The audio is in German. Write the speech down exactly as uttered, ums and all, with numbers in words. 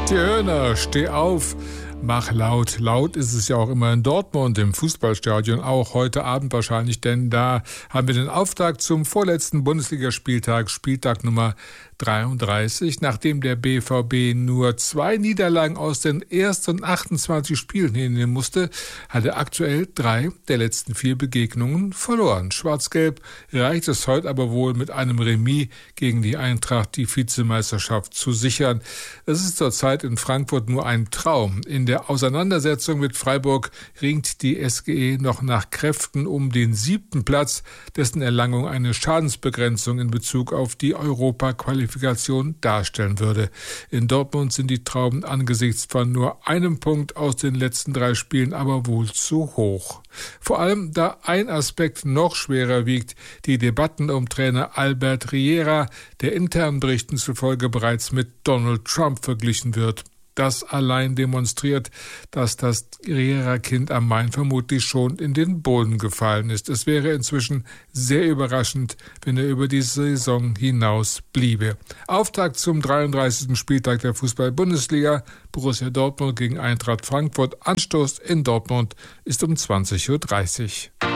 Die Hörner, steh auf, mach laut. Laut ist es ja auch immer in Dortmund im Fußballstadion, auch heute Abend wahrscheinlich, denn da haben wir den Auftakt zum vorletzten Bundesligaspieltag, Spieltag Nummer dreiunddreißig. Nachdem der B V B nur zwei Niederlagen aus den ersten achtundzwanzig Spielen hinnehmen musste, hat er aktuell drei der letzten vier Begegnungen verloren. Schwarz-Gelb reicht es heute aber wohl mit einem Remis gegen die Eintracht, die Vizemeisterschaft zu sichern. Es ist zurzeit in Frankfurt nur ein Traum. In der Auseinandersetzung mit Freiburg ringt die S G E noch nach Kräften um den siebten Platz, dessen Erlangung eine Schadensbegrenzung in Bezug auf die Europaqualifikation darstellen würde. In Dortmund sind die Trauben angesichts von nur einem Punkt aus den letzten drei Spielen aber wohl zu hoch. Vor allem, da ein Aspekt noch schwerer wiegt, die Debatten um Trainer Albert Riera, der internen Berichten zufolge bereits mit Donald Trump verglichen wird. Das allein demonstriert, dass das Riera-Kind am Main vermutlich schon in den Boden gefallen ist. Es wäre inzwischen sehr überraschend, wenn er über die Saison hinaus bliebe. Auftakt zum dreiunddreißigsten Spieltag der Fußball-Bundesliga. Borussia Dortmund gegen Eintracht Frankfurt. Anstoß in Dortmund ist um zwanzig Uhr dreißig.